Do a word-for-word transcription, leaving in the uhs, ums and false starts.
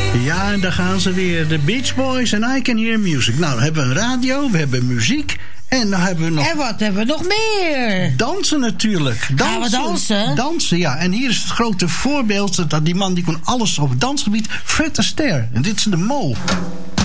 Ja, en daar gaan ze weer. De Beach Boys en I Can Hear Music. Nou, dan hebben we een radio, we hebben muziek. En dan hebben we nog... En wat hebben we nog meer? Dansen natuurlijk. Dansen, Gaan we dansen? Dansen, ja. En hier is het grote voorbeeld. Dat die man die kon alles op het dansgebied. Fred Astaire. En dit is de Mo.